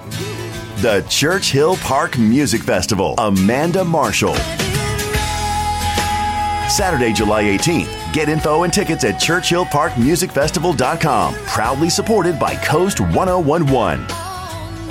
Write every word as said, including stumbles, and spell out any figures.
The Churchill Park Music Festival. Amanda Marshall. Saturday, July eighteenth. Get info and tickets at churchill park music festival dot com. Proudly supported by Coast ten eleven.